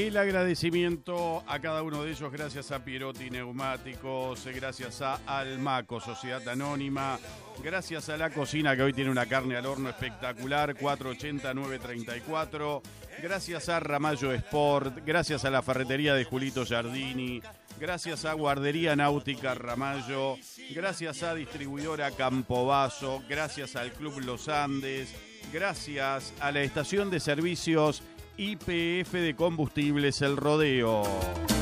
El agradecimiento a cada uno de ellos, gracias a Pierotti Neumáticos, gracias a Almaco, Sociedad Anónima, gracias a La Cocina, que hoy tiene una carne al horno espectacular, 480-934, gracias a Ramallo Sport, gracias a la ferretería de Julito Giardini, gracias a Guardería Náutica Ramallo, gracias a Distribuidora Campobasso, gracias al Club Los Andes, gracias a la estación de servicios YPF de Combustibles El Rodeo.